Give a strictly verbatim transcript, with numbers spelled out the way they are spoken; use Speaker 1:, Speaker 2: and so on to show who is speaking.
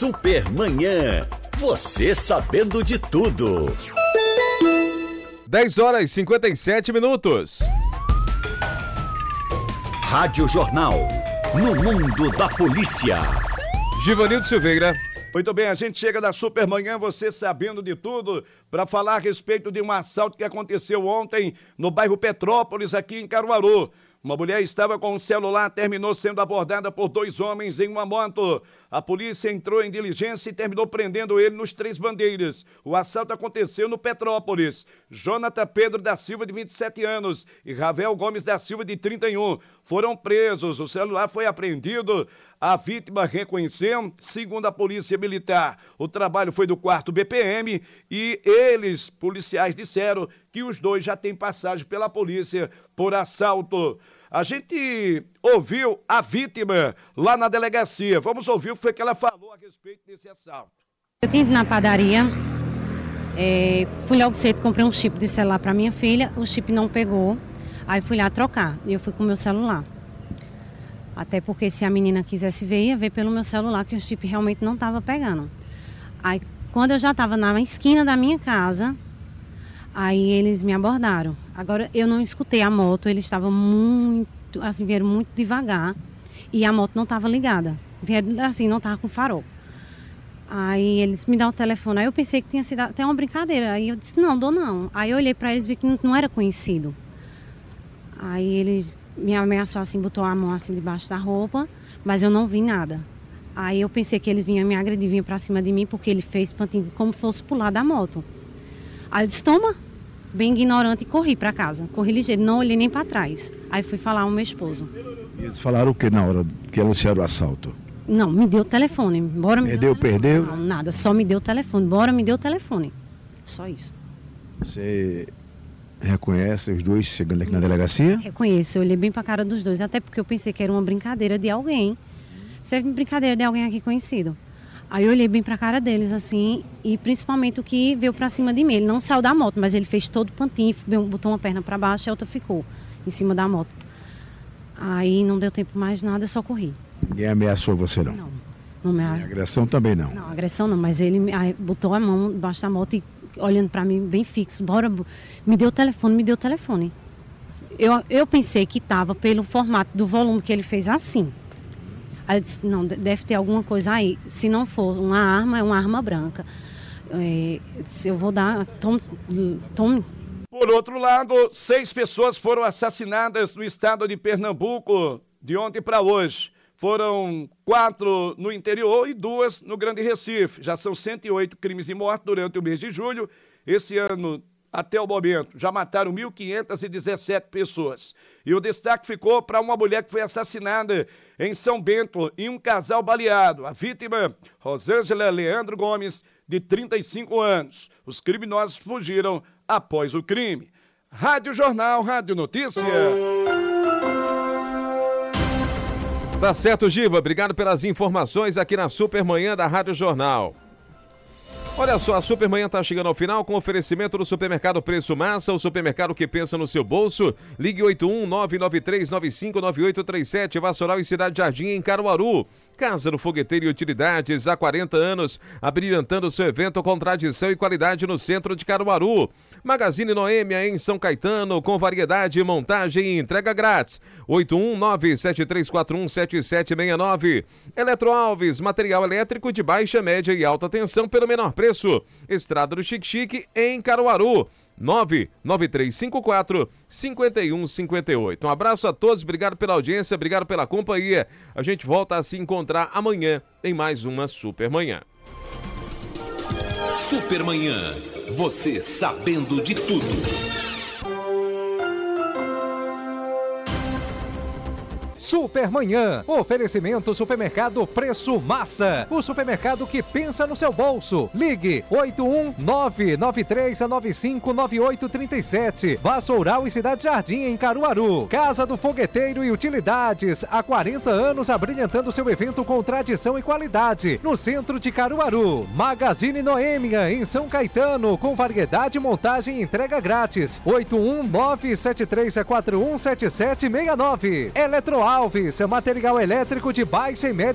Speaker 1: Supermanhã. Você sabendo de tudo.
Speaker 2: dez horas e cinquenta e sete minutos.
Speaker 1: Rádio Jornal. No mundo da polícia.
Speaker 2: Givanildo Silveira.
Speaker 3: Muito bem, a gente chega da Supermanhã, você sabendo de tudo, para falar a respeito de um assalto que aconteceu ontem no bairro Petrópolis, aqui em Caruaru. Uma mulher estava com um celular, terminou sendo abordada por dois homens em uma moto. A polícia entrou em diligência e terminou prendendo ele nos Três Bandeiras. O assalto aconteceu no Petrópolis. Jonathan Pedro da Silva, de vinte e sete anos, e Ravel Gomes da Silva, de trinta e um, foram presos. O celular foi apreendido. A vítima reconheceu, segundo a Polícia Militar. O trabalho foi do quarto B P M e eles, policiais, disseram que os dois já têm passagem pela polícia por assalto. A gente ouviu a vítima lá na delegacia. Vamos ouvir o que foi que ela falou a respeito desse assalto.
Speaker 4: Eu tinha ido na padaria, é, fui logo cedo, comprei um chip de celular para minha filha, o chip não pegou, aí fui lá trocar e eu fui com o meu celular. Até porque se a menina quisesse ver, ia ver pelo meu celular que o chip realmente não estava pegando. Aí quando eu já estava na esquina da minha casa, aí eles me abordaram. Agora eu não escutei a moto, eles estavam muito, assim, vieram muito devagar e a moto não estava ligada. Vieram assim, não estava com farol. Aí eles me dão o telefone, aí eu pensei que tinha sido até uma brincadeira. Aí eu disse, não, dou não. Aí eu olhei para eles e vi que não, não era conhecido. Aí eles me ameaçou assim, botou a mão assim debaixo da roupa, mas eu não vi nada. Aí eu pensei que eles vinham me agredir, vinham pra cima de mim, porque ele fez pantinho como fosse pular da moto. Aí eu disse, toma, bem ignorante, e corri pra casa. Corri ligeiro, não olhei nem pra trás. Aí fui falar ao meu esposo.
Speaker 5: E eles falaram o que na hora que anunciaram o assalto?
Speaker 4: Não, me deu o telefone. Bora me
Speaker 5: Perdeu,
Speaker 4: deu
Speaker 5: perdeu?
Speaker 4: Não, nada, só me deu o telefone. Bora, me deu o telefone. Só isso.
Speaker 5: Você reconhece os dois chegando aqui na delegacia?
Speaker 4: Reconheço, eu olhei bem pra cara dos dois, até porque eu pensei que era uma brincadeira de alguém. Serve brincadeira de alguém aqui conhecido. Aí eu olhei bem pra cara deles, assim, e principalmente o que veio pra cima de mim. Ele não saiu da moto, mas ele fez todo o pantinho, botou uma perna pra baixo e a outra ficou em cima da moto. Aí não deu tempo mais nada, eu só corri.
Speaker 5: Ninguém ameaçou você, não?
Speaker 4: Não. não me...
Speaker 5: Agressão também não?
Speaker 4: Não, agressão não, mas ele botou a mão debaixo da moto e olhando pra mim bem fixo, bora, me deu o telefone, me deu o telefone. Eu, eu pensei que estava pelo formato do volume que ele fez assim. Aí eu disse, não, deve ter alguma coisa aí. Se não for uma arma, é uma arma branca. É, eu disse, eu vou dar, tome, tome.
Speaker 3: Por outro lado, seis pessoas foram assassinadas no estado de Pernambuco de ontem para hoje. Foram quatro no interior e duas no Grande Recife. Já são cento e oito crimes de morte durante o mês de julho. Esse ano, até o momento, já mataram mil quinhentas e dezessete pessoas. E o destaque ficou para uma mulher que foi assassinada em São Bento e um casal baleado. A vítima, Rosângela Leandro Gomes, de trinta e cinco anos. Os criminosos fugiram após o crime. Rádio Jornal, Rádio Notícia.
Speaker 2: Tá certo, Giva. Obrigado pelas informações aqui na Supermanhã da Rádio Jornal. Olha só, a Supermanhã está chegando ao final com oferecimento do Supermercado Preço Massa, o supermercado que pensa no seu bolso. Ligue oito um nove nove três nove cinco nove oito três sete, Vassoural e Cidade Jardim, em Caruaru. Casa do Fogueteiro e Utilidades, há quarenta anos, abrilhantando seu evento com tradição e qualidade no centro de Caruaru. Magazine Noêmia, em São Caetano, com variedade, montagem e entrega grátis. oito um nove sete três quatro um sete sete seis nove. Eletroalves, material elétrico de baixa, média e alta tensão pelo menor preço. Estrada do Chique Chique, em Caruaru. nove nove três cinco quatro cinco um cinco oito. Um abraço a todos, obrigado pela audiência, obrigado pela companhia. A gente volta a se encontrar amanhã em mais uma Supermanhã.
Speaker 1: Supermanhã, você sabendo de tudo.
Speaker 6: Supermanhã, oferecimento Supermercado Preço Massa, o supermercado que pensa no seu bolso. Ligue oito um nove nove três nove cinco nove oito três sete, Vassoural e Cidade Jardim, em Caruaru. Casa do Fogueteiro e Utilidades, há quarenta anos abrilhantando seu evento com tradição e qualidade, no centro de Caruaru. Magazine Noêmia, em São Caetano, com variedade, montagem e entrega grátis. oito um nove sete três quatro um sete sete seis nove. Eletroalves, material elétrico de baixa e média